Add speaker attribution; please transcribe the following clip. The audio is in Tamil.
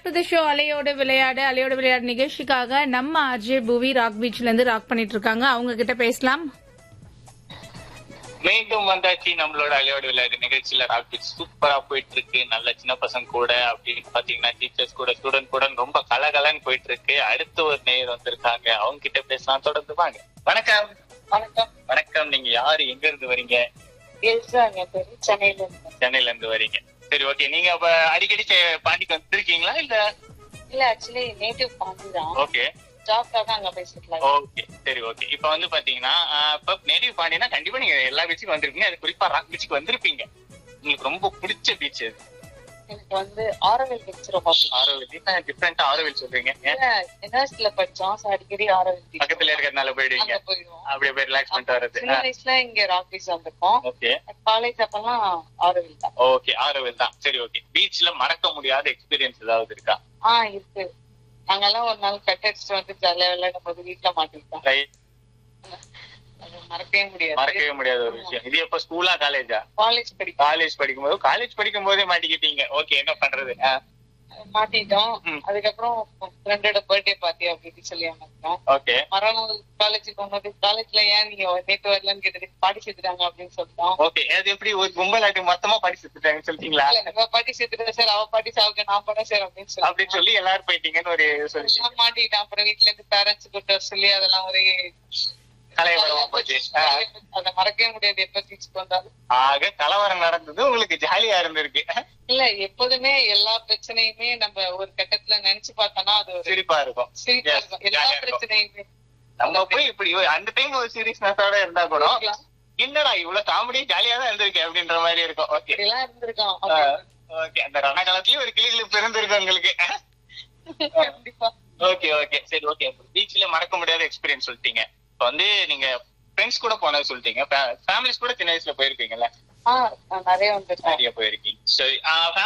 Speaker 1: டு தி ஷோ அலையோட விளையாடு நிகழ்ச்சிக்காக நம்ம ஆர்ஜே பூவி ராக் பீச்ல இருந்து ராக் பண்ணிட்டு இருக்காங்க. அவங்க கிட்ட பேசலாம்.
Speaker 2: மீண்டும் வந்தாச்சு நம்மளோட அலையோட விளையாடு நிகழ்ச்சியில. ராக் பீச் சூப்பரா போயிட்டு இருக்கு. நல்ல சின்ன பசங்க கூட அப்படின்னு பாத்தீங்கன்னா டீச்சர்ஸ் கூட ஸ்டூடெண்ட் கூட ரொம்ப கலகலன்னு போயிட்டு இருக்கு. அடுத்து ஒரு நேயர் வந்திருக்காங்க, அவங்க கிட்ட பேசலாம். தொடர்ந்து வாங்க. வணக்கம்.
Speaker 3: வணக்கம்.
Speaker 2: வணக்கம். நீங்க யாரு, எங்க இருந்து வரீங்க? சென்னையில இருந்து வரீங்க. சரி, ஓகே. நீங்க அப்ப அடிக்கடி பாண்டிக்கு வந்திருக்கீங்களா?
Speaker 3: இல்ல ஆக்சுவலி நேட்டிவ் பாண்டி தான்.
Speaker 2: ஓகே.
Speaker 3: ஜாப்காக அங்க போய் செட்டில்.
Speaker 2: ஓகே, சரி, ஓகே. இப்ப வந்து பாத்தீங்கன்னா இப்ப நேட்டிவ் பாண்டினா கண்டிப்பா நீங்க எல்லா பீச்சுக்கும் வந்திருப்பீங்க. அது குறிப்பா ராக் பீச்சுக்கு வந்திருப்பீங்க. உங்களுக்கு ரொம்ப பிடிச்ச பீச் எது?
Speaker 3: எனக்கு வந்து ஆரோவில் பீச் ரொம்ப பிடிக்கும்.
Speaker 2: ஆரோவில் டிஃபரெண்டா ஆரோவில் சொல்றீங்க?
Speaker 3: யூனிவர்சிட்டியில படிச்சோம், அடிக்கடி ஆரோவில் பீச்
Speaker 2: பக்கத்துல இருக்கிறதுனால போயிடுவீங்க. அப்படியே போய் ரிலாக்ஸ் பண்ணிட்டு வர்றது.
Speaker 3: சின்ன வயசுல இங்க ராக் பீச் வந்திருக்கோம்.
Speaker 2: ஓகே.
Speaker 3: காலேஜ் அப்பெல்லாம் ஆரோவில் தான்.
Speaker 2: ஓகே, ஆரோவில் தான். சரி, ஓகே. பீச்ல மறக்க முடியாத எக்ஸ்பீரியன்ஸ் ஏதாவது இருக்கா?
Speaker 3: இருக்கு. நாங்கெல்லாம் ஒரு நாள் கட் அடிச்சுட்டு வந்து ஜாலியா விளையாடும் போது வீட்டுல மாட்டிருக்கோம்.
Speaker 2: மறக்கவே முடியாத ஒரு விஷயம். இது எப்ப, ஸ்கூலா காலேஜா?
Speaker 3: காலேஜ்
Speaker 2: படிக்கும் போதே மாட்டிக்கிட்டீங்க. ஓகே, என்ன பண்றது?
Speaker 3: மாட்டிட்டோம். அதுக்கப்புறம் ஃப்ரெண்டோட பர்த்டே பார்ட்டி அப்படின்னு சொல்லி அனுப்பிட்டோம்.
Speaker 2: ஓகே.
Speaker 3: மறுநாள் காலேஜுக்கு போகும்போது காலேஜ்ல ஏன் நீங்க நேற்று வரலன்னு கேட்டது, பாடி சேர்த்துட்டாங்க அப்படின்னு சொல்லிட்டோம்.
Speaker 2: ஓகே. அது எப்படி ஒரு கும்பலாட்டி மொத்தமா பாடி சேர்த்துட்டாங்கன்னு சொல்லிட்டீங்களா?
Speaker 3: பாட்டி சேர்த்துட்டா சார், அவ பாட்டி சாவுக்கு நான் போனேன் சார் அப்படின்னு
Speaker 2: சொல்லி எல்லாரும் போயிட்டீங்கன்னு ஒரு சொல்லி
Speaker 3: மாட்டிட்டேன். அப்புறம் வீட்டுல இருந்து பேரண்ட்ஸ் கூட்ட சொல்லி அதெல்லாம் ஒரே
Speaker 2: கலவரமா போச்சு.
Speaker 3: அதை மறக்கவே முடியாது எப்ப பீச்சுக்கு வந்தாலும்.
Speaker 2: ஆக கலவரம் நடந்தது உங்களுக்கு ஜாலியா இருந்திருக்கு.
Speaker 3: இல்ல, எப்போதுமே எல்லா பிரச்சனையுமே நம்ம ஒரு கட்டத்துல நினைச்சு பார்த்தோம்னா அது ஒரு
Speaker 2: சிரிப்பா இருக்கும்.
Speaker 3: எல்லா பிரச்சனையுமே
Speaker 2: நம்ம போய் இப்படி அந்த டைம் ஒரு சீரியஸ்னஸோட இருந்தா கூட என்னடா இவ்வளவு காமெடி ஜாலியா தான் இருந்திருக்கு அப்படின்ற மாதிரி இருக்கும். ஓகே,
Speaker 3: எல்லாம் இருந்திருக்கோம்.
Speaker 2: ஓகே. அந்த ரணகாலத்திலயும் ஒரு கிளிகளுக்கு இருந்திருக்கு உங்களுக்கு.
Speaker 3: கண்டிப்பா.
Speaker 2: ஓகே, ஓகே, சரி, ஓகே. பீச்ல மறக்க முடியாத எக்ஸ்பீரியன்ஸ் சொல்லிட்டீங்க. இப்ப வந்து நீங்க ஃப்ரெண்ட்ஸ் கூட போனது சொல்லிட்டீங்க. ஃபேமிலிஸ் கூட சின்ன வயசுல போயிருக்கீங்கல்ல?
Speaker 3: நிறைய
Speaker 2: போயிருக்கீங்க. சரி,